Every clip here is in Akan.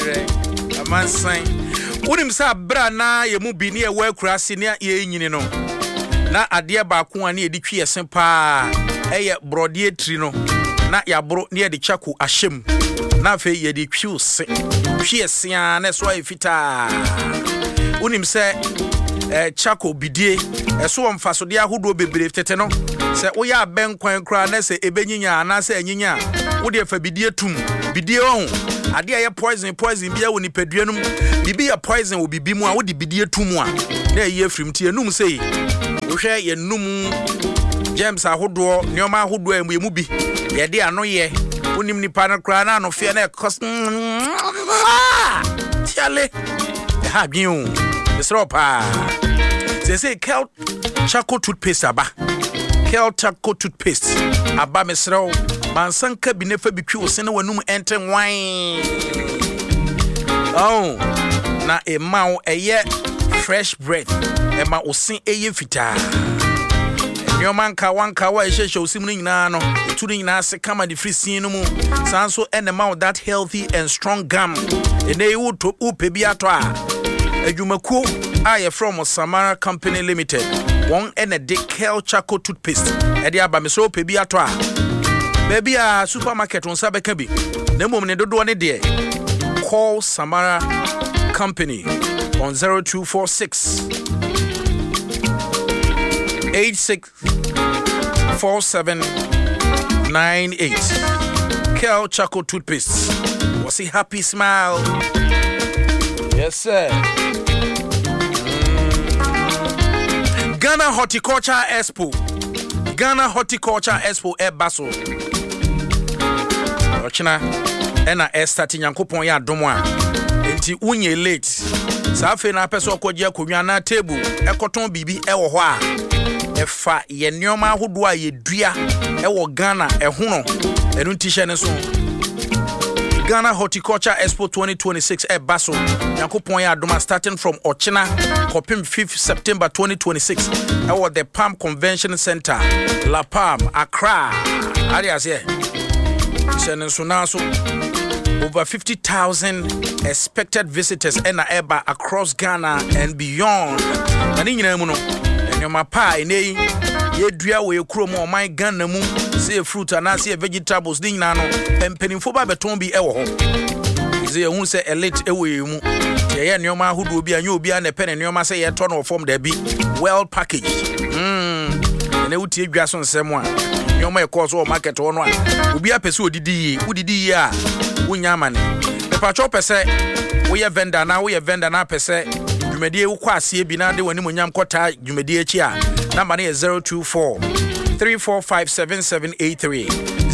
amansan wonim sa bra na ye mu bi ne ye wakurase ne ye nyini no na ade ba ko ane edi twi yesen pa eye brode tri no na ya bro ne de chako ahyem na fe ye de twi ose twi yesen a na so afita wonim se chako bidie eso mfaso de ahodo bebre tete no se wo ya ben kwan kra na se ebenyinya na se anyinya wo de fa bidie tum bidie on ade aye poison bia woni padua num bibi ya poison wo bibi mu a wo de bidie tum a na ye afrim tie num sei wo hwe ye num James ahodo nyoma ahodo emu emu bi ye de ano ye wonim nipa na kra na no fe na kos tiale ha biu Esropa. They say Kel Chaco toothpaste aba. Kel Chaco toothpaste aba mesro. Mansanka binefa bitwi osene wanum ente wine. Oh. Na e ma eye fresh breath. E ma osin eye fita. Nyomanka wanka wa ehye osim no nyina no. Etu nyina se kama di free sin no mu. Sanso ene ma that healthy and strong gum. Ene wu to upebi ato a. Ejumaku aye from Samara Company Limited. One and a dick Kel Chaco toothpaste. Edia ba meso pebi ato a. Baby a supermarket on sabeka bi. Na mom ne dodo ne de. Call Samara Company on 0246 864798. Kel Chaco toothpaste. Was he happy smile? Yes, sir. Ghana Horticulture Expo. Ghana Horticulture Expo Basso. Ochina ena start nyankopon ya domo a. Enti unye late. Sa afi na peso okoje akonwa na table ekoton bibi ewo ho a. Efa ye nneoma ahodo a ye dua ewo Ghana ehono. Enu t-shirt ne so. Ghana Horticulture Expo 2026 Basso. Yankopon ya adoma starting from Ochina, Kopim 5th September 2026. At the Palm Convention Center, La Palm, Accra. Arias here. Over 50,000 expected visitors ena eba across Ghana and beyond. Nani nyina mu no. Enyoma pa ene yedua we kromo my Ghana mu say fruit and say vegetables din na no empenimfo ba beton bi ewo ho ze ehun say elite ewe mu ye nyoma ahodo bi anya obi na pen nyoma say ye to no form da bi well packaged ene wuti edwa so nsem a nyoma e course o market ho no a obi apese odidi yi a wonya amane e pa cho pese wo ye vendor na pese dwumedie wo kwa asie bi na de wani monyam kota dwumedie echi a number na 024 3457783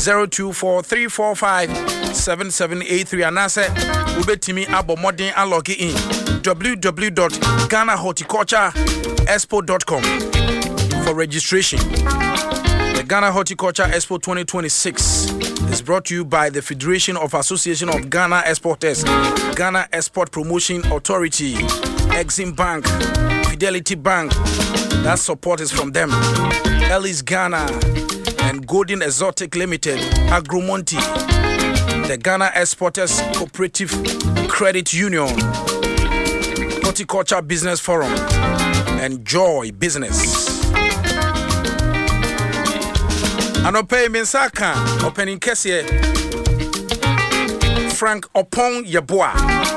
024-345-7783 anase ubetimi abo modern log in www.ghanahorticultureexpo.com for registration. The Ghana Horticulture Expo 2026 is brought to you by the Federation of Association of Ghana Exporters, Ghana Export Promotion Authority, Exim Bank, Fidelity Bank. That support is from them. Ellis Ghana and Golden Exotic Limited, Agromonti, the Ghana Exporters Cooperative Credit Union, Horticulture Business Forum, and Joy Business. Anope Mensaka, opening Kessie, Frank Opong Yeboah,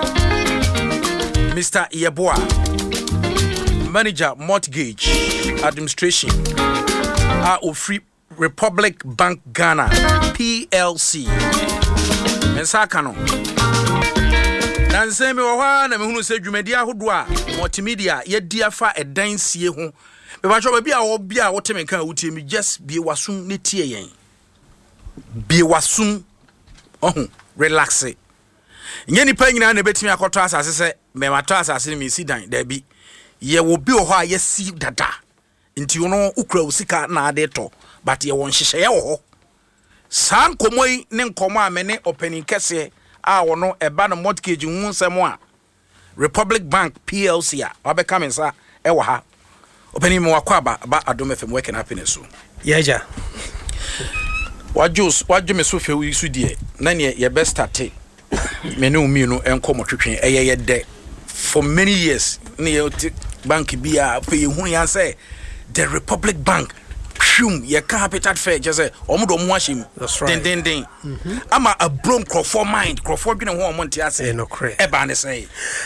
Mr. Yeboah, Manager Mortgage Administration, Free Republic Bank Ghana PLC. Mensaka no. Nansemi wa na mehunu se dwumadi ahodo a multimedia ye diafa edan sie ho. Me ba cho ba wo bia wo teme kan wutie mi just bie wasum ne tie yen. Bie wasum relax. Nye nipa nyina na betimi akoto asase se me mato asase mi si dan da bi. Ye wo bi ho a ye si dada. Nti wono ukura usika na ade to but ye won hyehyɛ ye wo ho. San komoi ne nkomo a me ne opening kese a wono eba no mortgage hu nsɛm a Republic Bank PLC a wabeka me nsa e wo ha. Opening mo akwa ba Adom FM working happiness so. Yeja. Wajus me so fe wi so die na ne ye best start me no me no enko motwetwe eye de for many years ne bank bia fe hu yan say the Republic Bank ye capital fair just say omodo mo ahim den ama a brom crofo mind crofo dwene ho omonte ase e ba ne say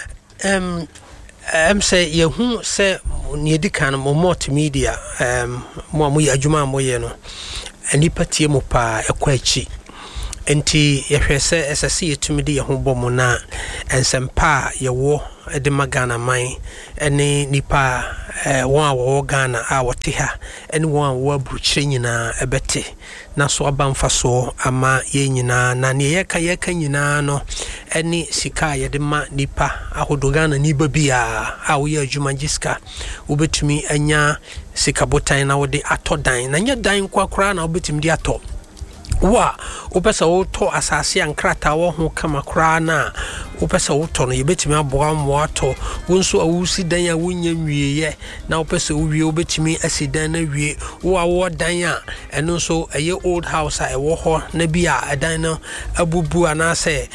say ye hu say ne dikan mo multimedia mo ye adwuma mo ye no ani patie mo pa ekwachi enti ye hwese SSC yetumidi ye ho bomo na ensempa ye wo de magana man ene nipa won awo Ghana a wote ha ene won awo abruchire nyina ebete na so abamfa so ama ye nyina na ne ye ka nyina no ene sika ye de ma nipa ahodo Ghana ni babia a wo ye adwuma jiska wobetumi anya sika botan na wo de atodan na nya dan kwakra na wobetumi de ato wa opesa wo to asase ankrata wo ho kama kra na opesa wo to no yebetimi aboa mo ato wonso awusi dan a wonya wieye na opesa wo wie obetimi asidan na wie wo dan a eno so eye old house a ewo ho na bia adan no abubu anase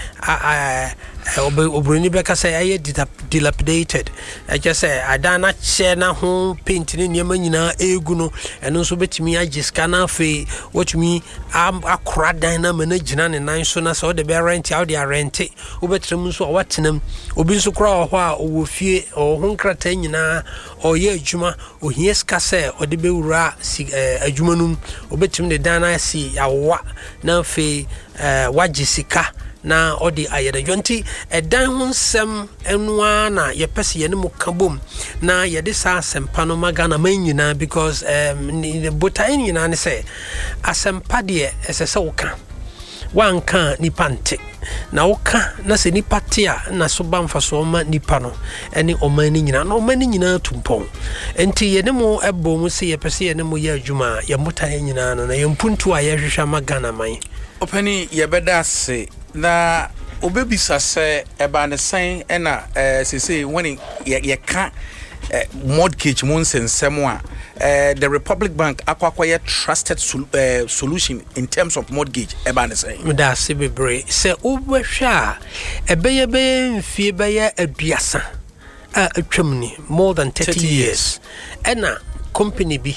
obroni beka say aye dilapidated I just say adan na che na ho paint ni nyama nyina egu no eno so betimi agiska na fe wotumi akora dan na managina ne nan so na so de be rent out their rent obetrem so watenam obi so kra ho a owo fie o ho nkrata nyina o ye adwuma o hieska se o de be wura adwuma num obetrem de dan na si yawa na fe wagisika na odi ayede jonti edan hunsem enwa na yepese ye ne mu kabom na yede sa sempa no magana manyina because the botai nyina ne say asempa de esese woka wanka nipante na woka na se nipate a na so bamfa so ma nipa no ene omani nyina na omani nyina tumpon enti ye ne mu ebo mu se yepese ye ne mu ye adwuma ye motai nyina no na ye mpuntu a ye hwehwa magana man opani ye beda se na obebisa se eba ne san ena sese when ye ka mortgage mun sensemo a the Republic Bank akwakoye trusted solution in terms of mortgage eba ne san da se bebre se obehwa ebeye be mfie beye aduasa a atwamni more than 30 years ena company bi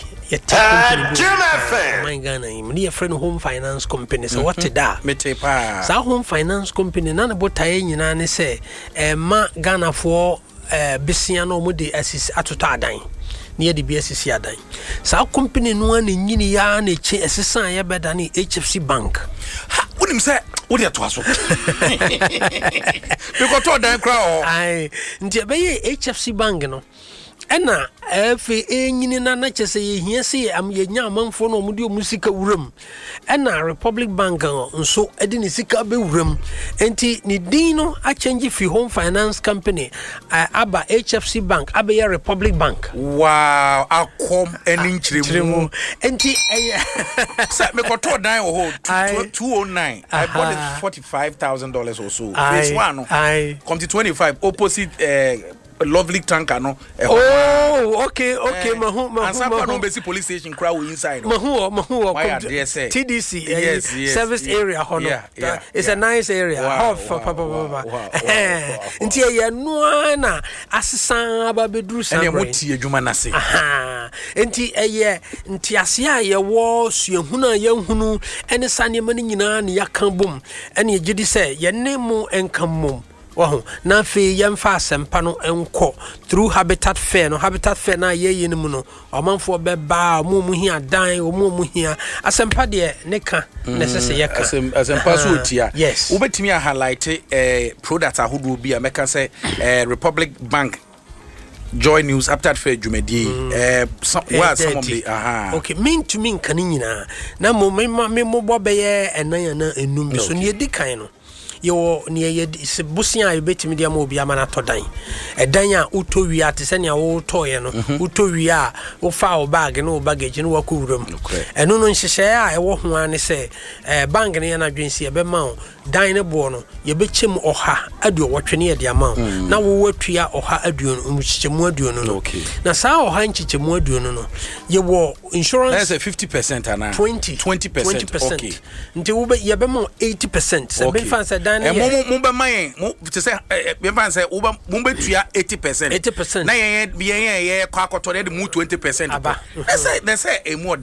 my Ghana me friend home finance company so what da metepa sa home finance company na botaye nyina ne se ma Ghana for bisia no mo de assist atota adan ne de bi assist adan sa company no an nyini ya na che assistant ya beda ne HFC Bank wonim se wo de to aso because to dan kra o ai ntia be HFC Bank no ena efe enyini na chese ye hia se am ye nya amanfo no mu de musika wuram ena Republic Bank nso edi ne sika be wuram enti ni din no a change fi home finance company aba HFC Bank aba ye Republic Bank wow akom eni nchiremu enti say me ko to dan o 209 I bought it $45,000 or so phase 1 no come to 25 opposite lovely tanker no oh okay mahu ansa no basic police station crowd inside mahu TDC yes, service area hono it's a nice area nti ye no na asesa ba bedru san ene motie adwuma na se nti eye nti ase a ye wo suahunu a ye hunu ene sane mani nyina ne yakan bom ene ye gidi se ye ne mu enkamom Wow, na fe yemfa asempa no enko through habitat fair na ye no no omanfo beba mu hia dan mu hia asempa de ne ka necessary yeka asempa so otia yes ubetimi a highlight product ahodo bi a meka say Republic Bank Joy News Habitat Fair Jumedi some of the okay mean to mean kan nyina na mo bobeye enan na enum so ne di kan no yo ne ye busia a betimi dia ma obi amana to dan edan a utowi ate se ne wo toye no utowi a wo fa o bag no baggage no wakuwuram eno no nhihye a ewo ho ane se bank ne na dwensi e be ma dan ne bo no ye bechem oha adu wotwe ne dia ma na wo watua oha adu no mchichemu adu no na sa oha nchichemu adu no ye wo insurance that's a 50% ana 20% okay nti wo be ye be ma 80% se be fancy dan mumba mayen to say me fan say mumba tua 80% na ye kwakoto de mu 20% aba they say e more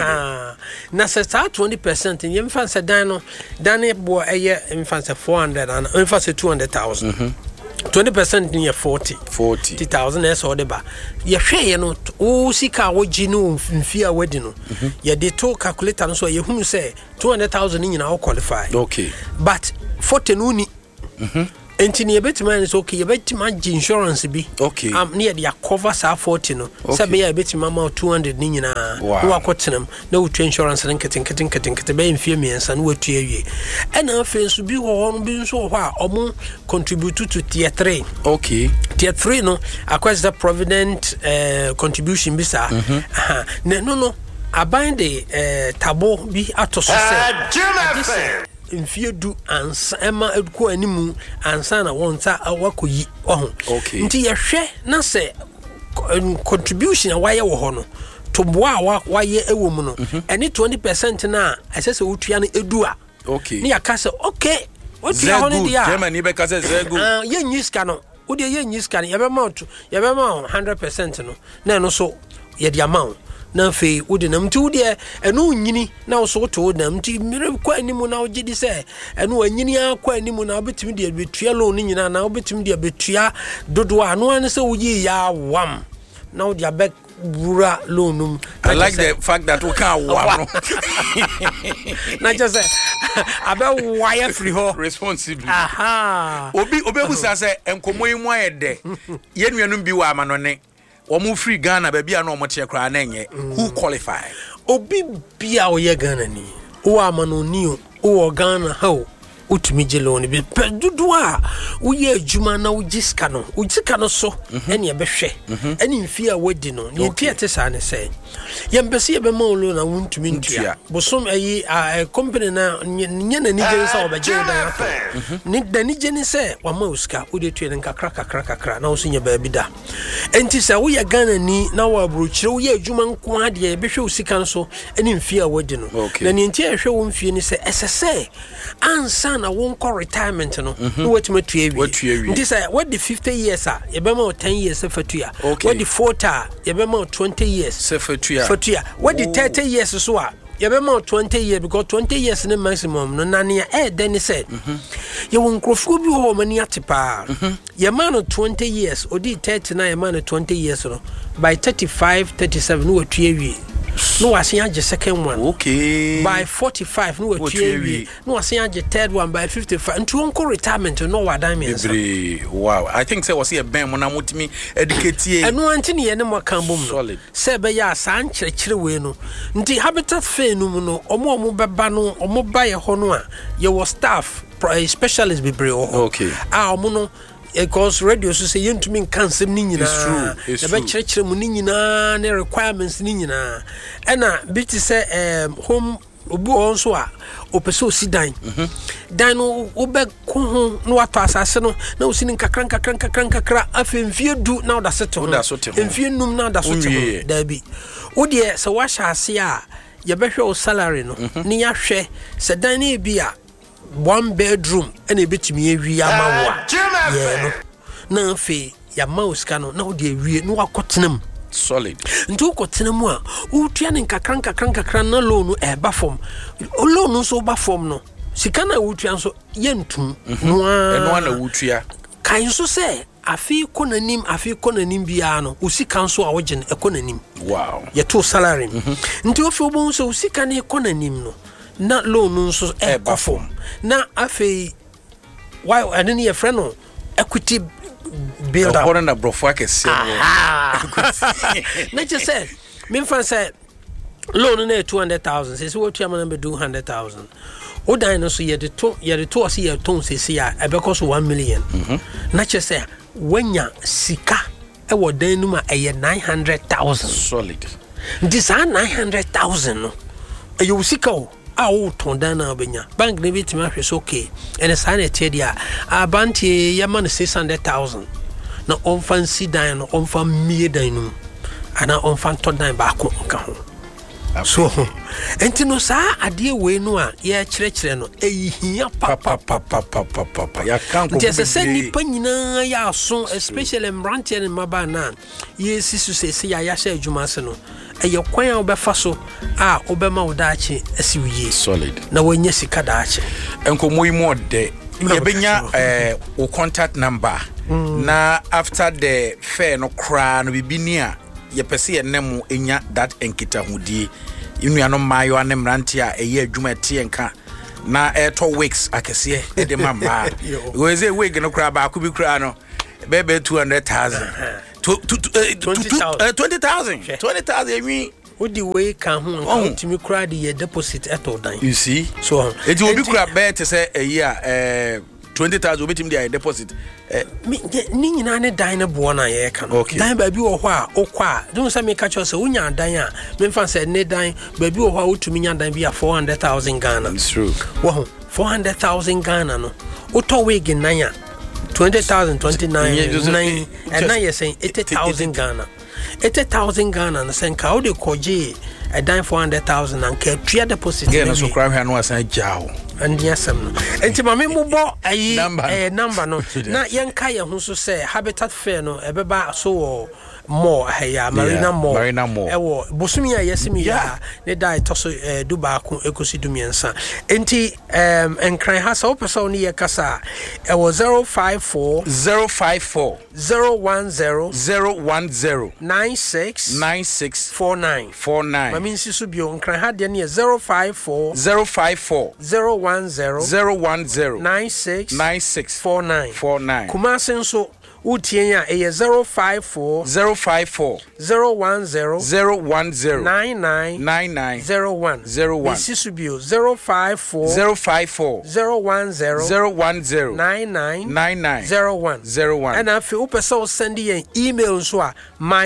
na say 20% ye fan say dan bo eye me fan say 400 and me fan say 200,000 20% near 40,000 as or the bar. Ye share no o sika wo ginu mfia wedi no. Ye de to calculator no so ye hunu say 200,000 in na qualify. Okay. But 40 no ni. Enti ne betima is okay, ye betima insurance bi. Okay. Near the cover sa 40 no. Sabe ye betima ma 200 ni na. No akotenam na wo insurance nketin be mfia miensa na watu awie. Ena afen so bi ho no bi nso ho a omo contribute to tier 3. Okay. Tier 3 no across the provident contribution bi sa. No aban de tabo bi atoso se. Mfie du ansa ema edko animu ansa na wonta awakoyi ohun. Okay. Nti ye hwe na se contribution a waye wo ho no to boa waye ewo mu no ene 20% na asese wotua no edu a. Okay. Ni akase okay wotua ho ne dia Germany be kase zegu ye nyiska no wo de ye nyiska no ye be ma 100% no na no so ye de amount na fe wode nam ti wode eno nyini na wo so to nam ti mire kwa animu na wogidi se eno anyini akwa animu na obetimi de betua loan nyina na obetimi de betua dodo ano an se woyi ya wam na wode abek bura loanum. I like the fact that we can't wam na just say about wire free ho responsibly. Aha obi busa se enkomo yi mu ayede ye nuanum bi wa amanone omo free Ghana baby na omo tie kra na enye who qualify obi bia o ye Ghana ni o amanoni o Ghana how utumi jeloni bi pedudu a wo ye adwuma na wo giska no so ene ye behwe ene mfi a wadi no ne tie te sa ne se ye mbese ye be ma olo na wontumi ntua bosom ayi company na nya na nije sa obaje odan ato ni da nije ni se wa ma uska wo de tue ne kakra na wo so nya ba bi da enti se wo ye Ghana ni na wo abrochire wo ye adwuma nko ade ye behwe usika no so ene mfi a wadi no na ne ntie ehwe wo mfi ni se esese ansa na won call retirement no what me to ewi this what the 50 years ah ye be ma 10 years fatua what the 40 ye be ma 20 years fatua what the 30 years so ah ye be ma 20 years because 20 years ne maximum no na ne then said ye won krofo bi ho mani atepa ye ma no 20 years odi 30 na ye ma no 20 years no by 35 37 no watu ewi no wasi age second one okay by 45 no watu no wasi age third one by 55 ntu onko retirement no wadan me wow I think say was here ben mo na mutimi educate eno anti ne ye ne mo kan bom no se be ya sa nkyerkyere we no nti habitat fair no mu no omo beba no omo ba ye ho no a ye was staff specialist be bre ho okay omo no because radio so say yentumi nkansem ni nyina it's be kyerkyere mu ni nyina ne requirements ni nyina ena bi ti say home obi on so a opeso sidan dan no obe ko ho no wato asase no na osini kakran afemfie du na oda seto emfie num na oda seto da bi wo de se wa hyase a ye behwe o salary no ni ya hwe se dan na bi a 1 bedroom and a bit me wi amawa yeah no na fe ya mouse kano na odi awie no akotenam solid nti ukotenam a utua ne kakran na loan e ba form loan so ba form no sika na utua so yentum no na utua kan so se afi konanim bia no usika so a wogen ekonanim wow ye to salary nti ofi obon so usika na ekonanim no na loan so e ba form na afi why and your friend no equity build up na brofo akese na just say me fan say loan na 200,000 say what you am be do 100,000 o dan no so ye de to say ye ton say ya e be cost 1 million na just say wanya sika e wo dan no ma e 900,000 solid this 900,000 no e you sika o awu tondana obenya bank ne bitima hwese okay ene sa na tie dia abantie ya man 600,000 na on fancy dan no on fan mie dan no ana on fan to dan ba ko nka ho so enti no saa ade we no a ye kyerɛkyerɛ no ehia papa ya kan ko se nipa nyina ya so especially mbrante ne maba na ye sisu se ya ya hye adwuma se no eye kwan a obefa so a obema wodaakye asiwiye solid na wanya sika daakye enkomo yi mo de ye benya o contact number na after the fair no kra no bibini a ye pese ye nemu enya that enkita hudie inuano mayo ane mranti a eye adwuma tie nka na eto weeks akese e de mama we say week no kra ba akubi kra no bebe 200,000 20,000 emi odi we kan ho ntimi kra de ye deposit eto dan you see so it will be kra bet say a year 20,000 obetim dey deposit ni nyina ne dan ne bo na ye ka no dan ba bi wo ho a okwa don say me ka cho say unya dan a me fa say ne dan ba bi wo ho a utumi nya dan bi a 400,000 Ghana. It's true wo 400,000 Ghana no uto wig nan a 20,000 29 and now you're saying 80,000 Ghana 80,000 Ghana na senka o de koje a dan 400,000 and ke tua deposit again so cry here no asan jaw and yesem no enti mame mo bo ayi number no na yenka ye ho so say Habitat Fair no ebeba so more ya Marina more ewo bosumi ya yesimi ya ne dai toso duba ko ekosi dumiensa enti enkran ha so person ni yakasa ewo 054 010 96 49 mami nsisu bio enkran ha de ne 054 010 96 49 kuma senso Utienya eye 054 010 99 Isisubio 054 010 99 and afi upesa send an email so a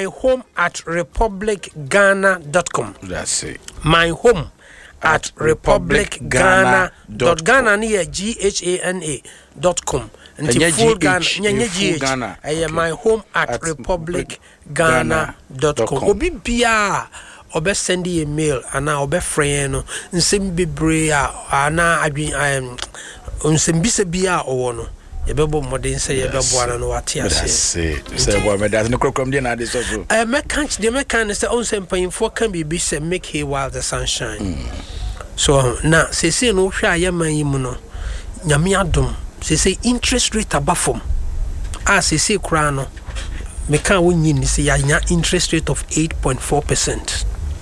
myhome@republicghana.com. That's it. myhome@republicghana.ghana near GHANA.com. And full Ghana, myhome@republicghana.com. Obi bia obe send a mail ana obe frɛ no nsɛm bebre ana adwen nsɛm bisa bia owo no yebebo modern sɛ yebebo ana no wate ase say boy me das no krokom dey na dey so mechanic say on nsɛm panyimfo kan bibi sɛ make hay while the sun shine. So na sese no hwɛ ayaman yi mu no nyame adom say interest rate abafom say kura no me kan wonyi ni say ya interest rate of 8.4%.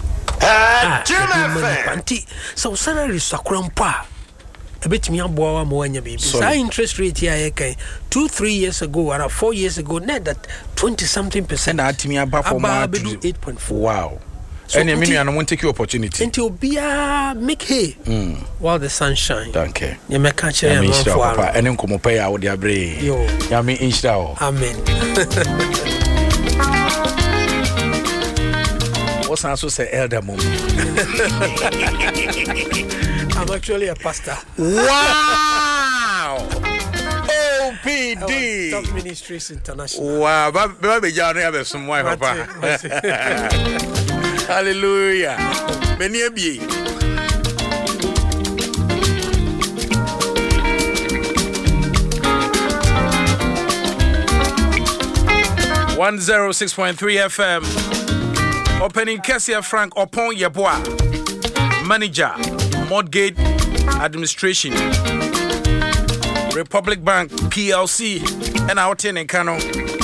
Anti so salary sakrampa ebetimi aboa ma wanya baby sa interest rate ya yekan 2-3 years ago or 4 years ago net that 20 something percent na atimi abafom ma 8.4. Wow. So any minute and won't take your opportunity until be make hay while the sun shine. Thank you. You make catch and papa and then come pay out their brain. Yo, I mean insta. Amen. What's also say elder mom? I'm actually a pastor. Wow. OPD. Top Ministries International. Wow, baby John have some wife papa. Hallelujah. Many a be 106.3 FM. Opening Kessia Frank upon Yeboah. Manager, Mortgage Administration, Republic Bank PLC, and our 10 in Kano.